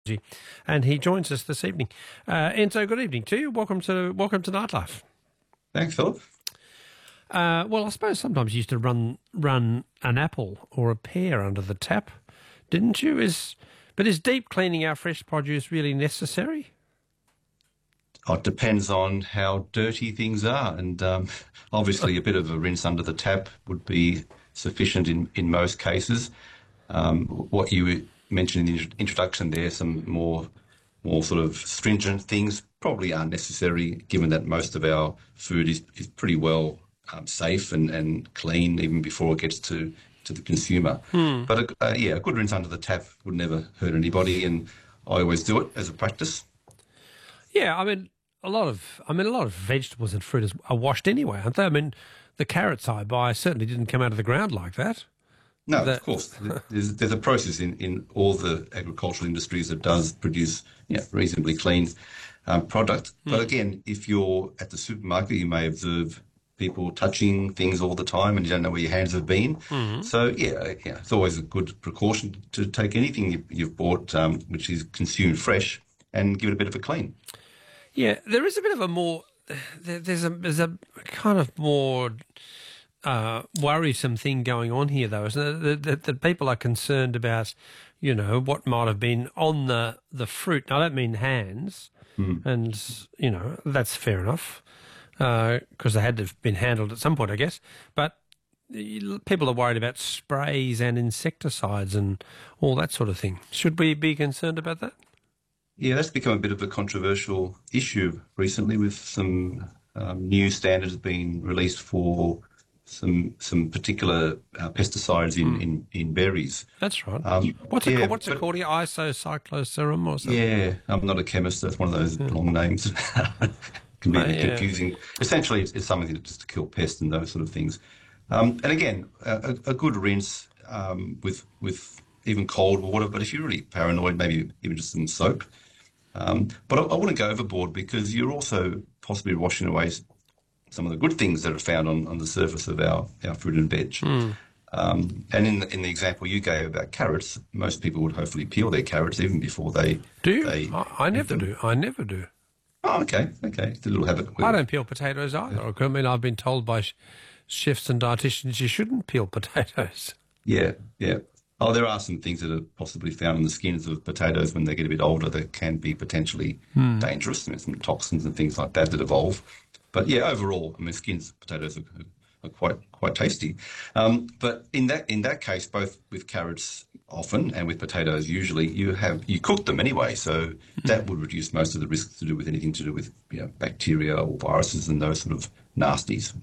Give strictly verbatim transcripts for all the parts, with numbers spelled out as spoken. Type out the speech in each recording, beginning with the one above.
and he joins us this evening. Uh, Enzo, good evening to you. Welcome to welcome to Nightlife. Thanks, Philip. Uh, well, I suppose sometimes you used to run run an apple or a pear under the tap, didn't you? Is but is deep cleaning our fresh produce really necessary? Oh, it depends on how dirty things are, and um, obviously a bit of a rinse under the tap would be sufficient in, in most cases. Um, what you mentioned in the introduction there, some more more sort of stringent things probably aren't necessary, given that most of our food is, is pretty well um, safe and, and clean even before it gets to, to the consumer. Hmm. But a, uh, yeah, a good rinse under the tap would never hurt anybody, and I always do it as a practice. Yeah, I mean a lot of I mean a lot of vegetables and fruit are washed anyway, aren't they? I mean the carrots I buy certainly didn't come out of the ground like that. No, that... of course. There's, there's a process in, in all the agricultural industries that does produce you know, reasonably clean um, product. Mm. But again, if you're at the supermarket, you may observe people touching things all the time and you don't know where your hands have been. Mm-hmm. So, yeah, yeah, it's always a good precaution to take anything you, you've bought um, which is consumed fresh and give it a bit of a clean. Yeah, there is a bit of a more, there's a, there's a kind of more... Uh, worrisome thing going on here, though, isn't it? That, that, that people are concerned about, you know, what might have been on the, the fruit. Now, I don't mean hands, mm. and, you know, that's fair enough, because uh, they had to have been handled at some point, I guess. But people are worried about sprays and insecticides and all that sort of thing. Should we be concerned about that? Yeah, that's become a bit of a controversial issue recently, with some um, new standards being released for some some particular uh, pesticides in, mm. in, in berries. That's right. Um, what's it yeah, called? What's but, it called? Isocycloserum or something? Yeah, I'm not a chemist. That's one of those yeah. long names. Can be a bit yeah. confusing. Essentially, it's, it's something just to kill pests and those sort of things. Um, and again, a, a good rinse um, with with even cold water. But if you're really paranoid, maybe even just some soap. Um, but I, I wouldn't go overboard, because you're also possibly washing away some of the good things that are found on, on the surface of our, our fruit and veg. Mm. Um, and in the, in the example you gave about carrots, most people would hopefully peel their carrots even before they... Do you? They I, I never do. I never do. Oh, okay, okay. It's a little habit. I don't peel potatoes either. Yeah. I mean, I've been told by sh- chefs and dietitians you shouldn't peel potatoes. Yeah, yeah. Oh, there are some things that are possibly found in the skins of potatoes when they get a bit older that can be potentially mm. dangerous. There's some toxins and things like that that evolve. But yeah, overall, I mean, skins of potatoes are, are quite quite tasty. Um, but in that in that case, both with carrots often and with potatoes usually, you have you cook them anyway, so mm. that would reduce most of the risks to do with anything to do with you know, bacteria or viruses and those sort of nasties.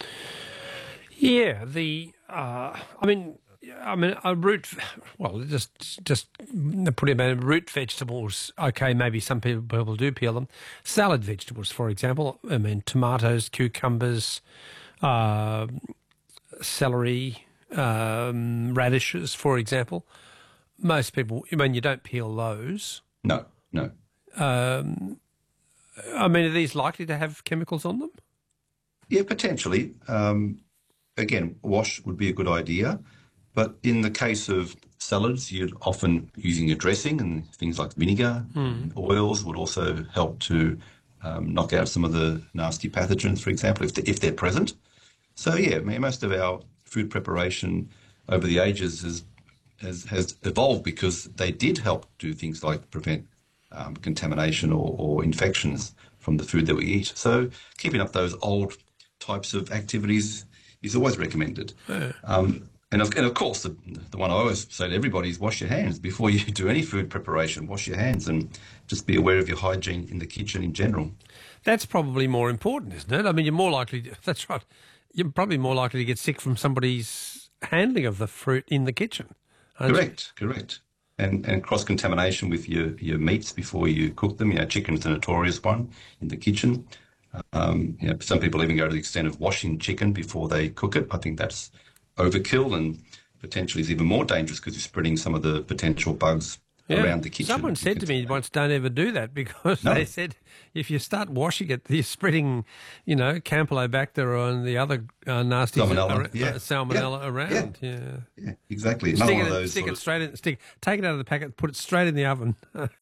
Yeah, the uh, I mean. I mean, a root, well, just just put it in root vegetables, okay, maybe some people, people do peel them. Salad vegetables, for example, I mean, tomatoes, cucumbers, uh, celery, um, radishes, for example. Most people, I mean, you don't peel those. No, no. Um, I mean, are these likely to have chemicals on them? Yeah, potentially. Um, again, wash would be a good idea. But in the case of salads, you're often using a dressing, and things like vinegar, mm. oils would also help to um, knock out some of the nasty pathogens, for example, if, they, if they're present. So, yeah, I mean, most of our food preparation over the ages has, has, has evolved because they did help do things like prevent um, contamination or, or infections from the food that we eat. So keeping up those old types of activities is always recommended. Yeah. Um, And of, and of course, the, the one I always say to everybody is wash your hands before you do any food preparation. Wash your hands and just be aware of your hygiene in the kitchen in general. That's probably more important, isn't it? I mean, you're more likely, to, that's right, you're probably more likely to get sick from somebody's handling of the fruit in the kitchen. Correct, you? correct. And and cross-contamination with your, your meats before you cook them. You know, chicken's the notorious one in the kitchen. Um, you know, some people even go to the extent of washing chicken before they cook it. I think that's overkill and potentially is even more dangerous because you're spreading some of the potential bugs Yeah. around the kitchen. Someone said to me once, don't ever do that, because No. they said if you start washing it, you're spreading, you know, Campylobacter and the other uh, nasty Salmonella, uh, yeah. salmonella Yeah. around. Yeah. Yeah, exactly. Another Stick one it, of in- those stick sort it of- straight in, stick, take it out of the packet, put it straight in the oven,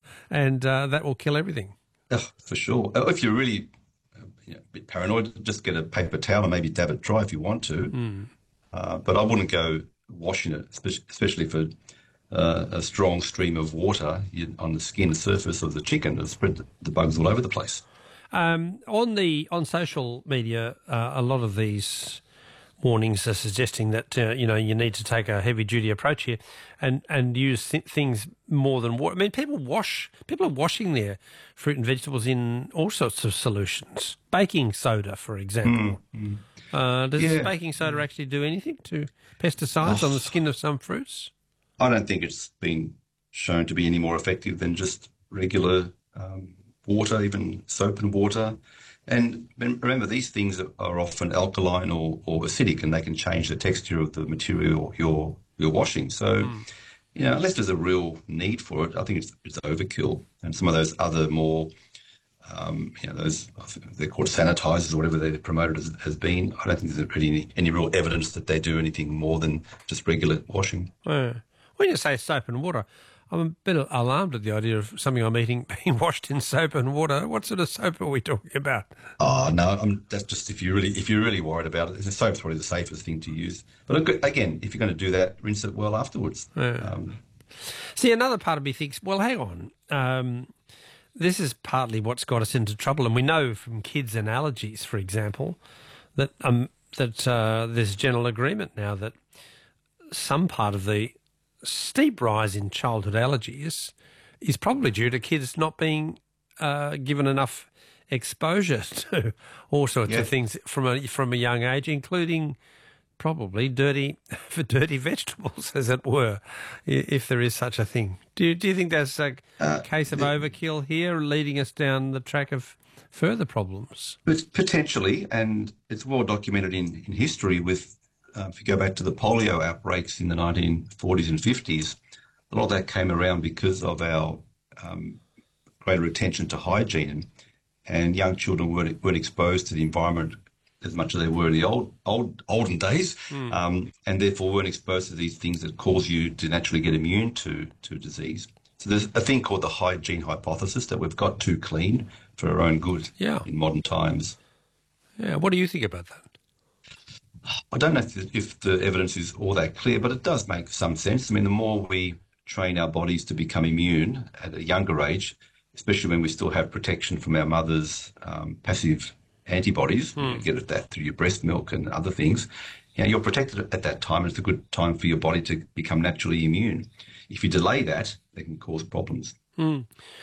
and uh, that will kill everything. Oh, for sure. Oh, If you're really uh, you know, a bit paranoid, just get a paper towel and maybe dab it dry if you want to. Mm. Uh, but I wouldn't go washing it, espe- especially for uh, a strong stream of water you- on the skin surface of the chicken to spread the, the bugs all over the place. Um, on the on social media, uh, a lot of these warnings are suggesting that uh, you know you need to take a heavy duty approach here, and and use th- things more than water. I mean, people wash people are washing their fruit and vegetables in all sorts of solutions. Baking soda, for example. Mm, Uh, does Yeah. baking soda actually do anything to pesticides on the skin of some fruits? I don't think it's been shown to be any more effective than just regular um, water, even soap and water. And remember, these things are- are often alkaline or, or acidic, and they can change the texture of the material you're you're washing. So, you know, unless there's a real need for it, I think it's it's overkill. And some of those other more, um, you know, those I think they're called sanitizers or whatever they're promoted as has been. I don't think there's really any, any real evidence that they do anything more than just regular washing. Yeah. When you say soap and water, I'm a bit alarmed at the idea of something I'm eating being washed in soap and water. What sort of soap are we talking about? Oh no, I'm, that's just if you really if you're really worried about it. The soap's probably the safest thing to use. But look, again, if you're going to do that, rinse it well afterwards. Yeah. Um, See, another part of me thinks, well, hang on. Um, this is partly what's got us into trouble, and we know from kids and allergies, for example, that um, that uh, there's general agreement now that some part of the steep rise in childhood allergies is probably due to kids not being uh, given enough exposure to all sorts Yeah. of things from a from a young age, including probably dirty for dirty vegetables, as it were, i- if there is such a thing. Do you, do you think that's a Uh, case of overkill here, leading us down the track of further problems? but potentially, and it's well documented in, in history with, uh, if you go back to the polio outbreaks in the nineteen forties and fifties, a lot of that came around because of our um, greater attention to hygiene, and young children weren't, weren't exposed to the environment as much as they were in the old, old olden days, um, and therefore weren't exposed to these things that cause you to naturally get immune to, to disease. So there's a thing called the hygiene hypothesis, that we've got too clean for our own good Yeah. in modern times. Yeah. What do you think about that? I don't know if the, if the evidence is all that clear, but it does make some sense. I mean, the more we train our bodies to become immune at a younger age, especially when we still have protection from our mother's um, passive antibodies, you know, get that through your breast milk and other things, you know, you're protected at that time. It's a good time for your body to become naturally immune. If you delay that, it can cause problems. Uh,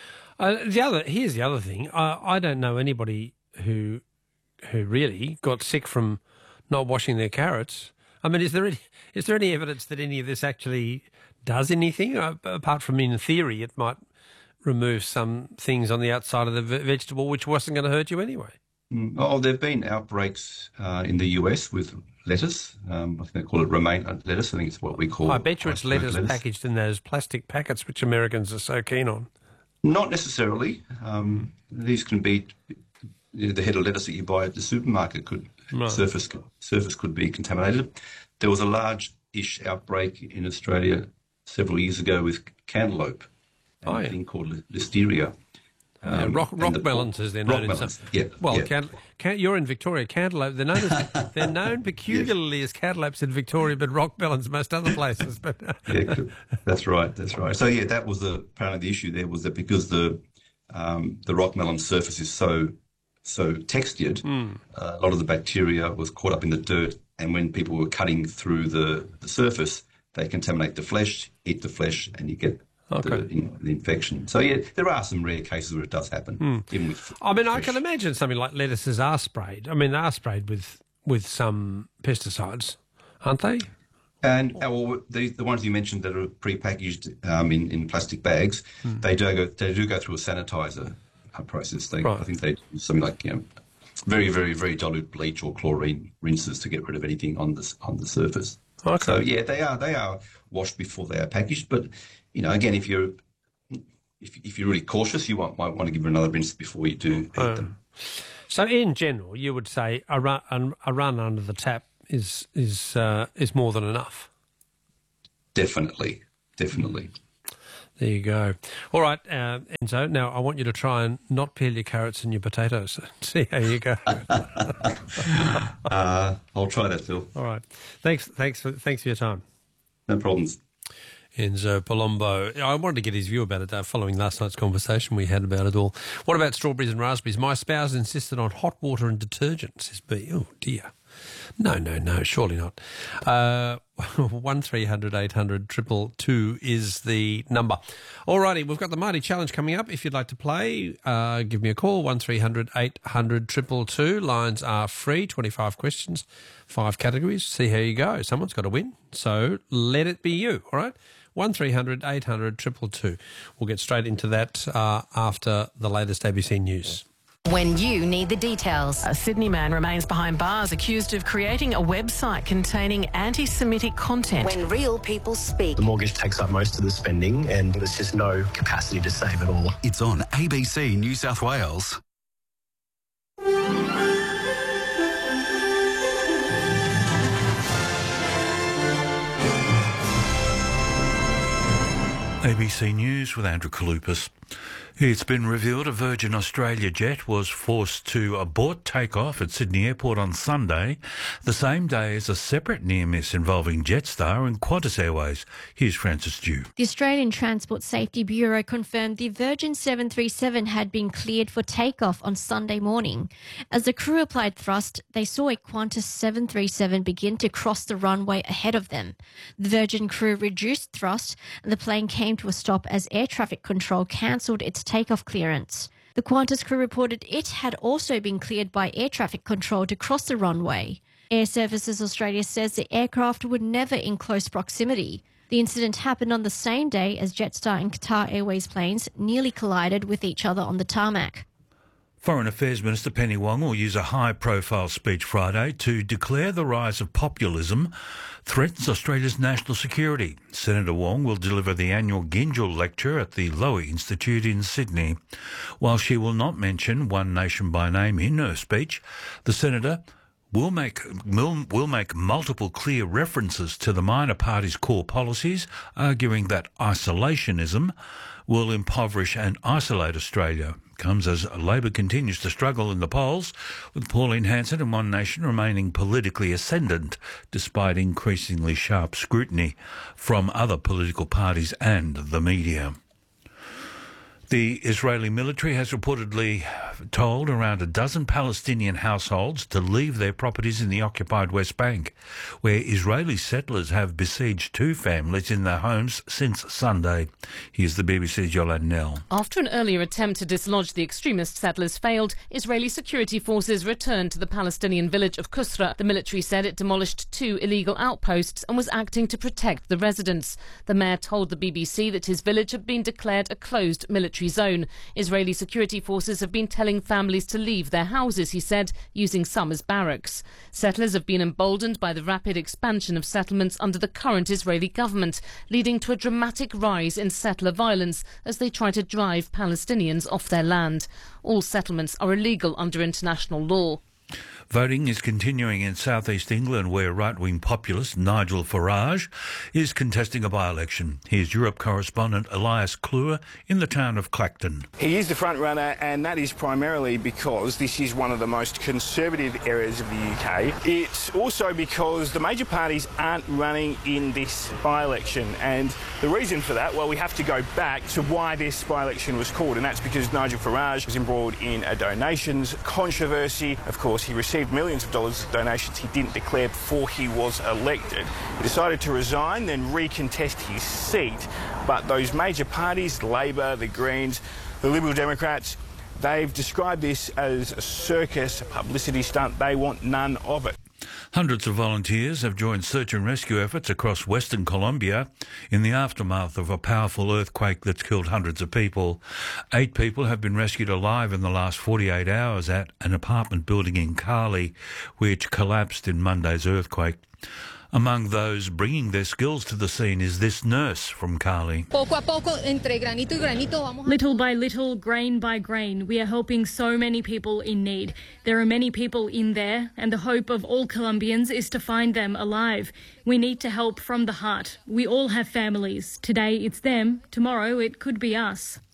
the other here's the other thing. I, I don't know anybody who who really got sick from not washing their carrots. I mean, is there any, is there any evidence that any of this actually does anything, uh, apart from in theory it might remove some things on the outside of the ve- vegetable which wasn't going to hurt you anyway? Mm. Oh, there have been outbreaks uh, in the U S with lettuce. Um, I think they call it romaine lettuce. I think it's what we call. I bet you it's iceberg lettuce packaged in those plastic packets which Americans are so keen on. Not necessarily. Um, these can be you know, the head of lettuce that you buy at the supermarket. Could Right. surface surface could be contaminated. There was a large-ish outbreak in Australia several years ago with cantaloupe, and Oh, a yeah. thing called listeria. Yeah, Um, rock and rock the- melons, as they're rock known in some. melons, yeah, Well, yeah. Can, can, you're in Victoria. Cantaloupe. They're known as, they're known peculiarly as cantaloupes in Victoria, but rock melons most other places. But Yeah, good. That's right. That's right. So yeah, that was the apparently the issue there was that because the um, the rock melon surface is so so textured, uh, a lot of the bacteria was caught up in the dirt, and when people were cutting through the, the surface, they contaminate the flesh, eat the flesh, and you get Okay. the, in, the infection. So yeah, there are some rare cases where it does happen, even with. I mean, I fresh. can imagine something like lettuces are sprayed. I mean, they are sprayed with with some pesticides, aren't they? And uh, well, the the ones you mentioned that are prepackaged um, in in plastic bags, they do go they do go through a sanitizer uh, process. They, Right. I think they do something like you know, very very very dilute bleach or chlorine rinses to get rid of anything on the on the surface. Okay. So yeah, they are they are washed before they are packaged. But you know, again, if you're if, if you're really cautious, you want, might want to give it another rinse before you do eat Uh, them. So, in general, you would say a run, a run under the tap is is uh, is more than enough. Definitely, definitely. There you go. All right, uh, Enzo. Now I want you to try and not peel your carrots and your potatoes. See how you go. uh, I'll try that, Phil. All right. Thanks. Thanks for thanks for your time. No problems. Enzo Palombo. I wanted to get his view about it uh, following last night's conversation we had about it all. What about strawberries and raspberries? My spouse insisted on hot water and detergent, says B. Oh, dear. No, no, no, surely not. Uh, one three hundred eight hundred two two is the number. All righty, we've got the Mighty Challenge coming up. If you'd like to play, uh, give me a call, one three hundred eight hundred two two. Lines are free, twenty-five questions, five categories. See how you go. Someone's got to win, so let it be you, all right? one three hundred eight hundred two two. We'll get straight into that uh, after the latest A B C News. When you need the details. A Sydney man remains behind bars accused of creating a website containing anti-Semitic content. When real people speak. The mortgage takes up most of the spending and there's just no capacity to save it all. It's on A B C New South Wales. A B C News with Andrew Kalupas. It's been revealed a Virgin Australia jet was forced to abort takeoff at Sydney Airport on Sunday, the same day as a separate near-miss involving Jetstar and Qantas Airways. Here's Francis Dew. The Australian Transport Safety Bureau confirmed the Virgin seven thirty-seven had been cleared for takeoff on Sunday morning. As the crew applied thrust, they saw a Qantas seven thirty-seven begin to cross the runway ahead of them. The Virgin crew reduced thrust and the plane came to a stop as air traffic control cancelled its takeoff clearance. The Qantas crew reported it had also been cleared by air traffic control to cross the runway. Air Services Australia says the aircraft were never in close proximity. The incident happened on the same day as Jetstar and Qatar Airways planes nearly collided with each other on the tarmac. Foreign Affairs Minister Penny Wong will use a high-profile speech Friday to declare the rise of populism threatens Australia's national security. Senator Wong will deliver the annual Gingell Lecture at the Lowy Institute in Sydney. While she will not mention One Nation by name in her speech, the Senator will make will, will make multiple clear references to the minor party's core policies, arguing that isolationism will impoverish and isolate Australia. Comes as Labor continues to struggle in the polls, with Pauline Hanson and One Nation remaining politically ascendant despite increasingly sharp scrutiny from other political parties and the media. The Israeli military has reportedly told around a dozen Palestinian households to leave their properties in the occupied West Bank, where Israeli settlers have besieged two families in their homes since Sunday. Here's the B B C's Yolande Nell. After an earlier attempt to dislodge the extremist settlers failed, Israeli security forces returned to the Palestinian village of Kusra. The military said it demolished two illegal outposts and was acting to protect the residents. The mayor told the B B C that his village had been declared a closed military zone. Israeli security forces have been telling families to leave their houses, he said, using some as barracks. Settlers have been emboldened by the rapid expansion of settlements under the current Israeli government, leading to a dramatic rise in settler violence as they try to drive Palestinians off their land. All settlements are illegal under international law. Voting is continuing in southeast England, where right-wing populist Nigel Farage is contesting a by-election. Here's Europe correspondent Elias Kluwer in the town of Clacton. He is the front runner, and that is primarily because this is one of the most conservative areas of the U K. It's also because the major parties aren't running in this by-election, and the reason for that, well, we have to go back to why this by-election was called, and that's because Nigel Farage was embroiled in a donations controversy. Of course, he received millions of dollars of donations he didn't declare before he was elected. He decided to resign, then recontest his seat. But those major parties, Labor, the Greens, the Liberal Democrats, they've described this as a circus, a publicity stunt. They want none of it. Hundreds of volunteers have joined search and rescue efforts across Western Colombia in the aftermath of a powerful earthquake that's killed hundreds of people. Eight people have been rescued alive in the last forty-eight hours at an apartment building in Cali, which collapsed in Monday's earthquake. Among those bringing their skills to the scene is this nurse from Cali. Little by little, grain by grain, we are helping so many people in need. There are many people in there, and the hope of all Colombians is to find them alive. We need to help from the heart. We all have families. Today it's them, tomorrow it could be us.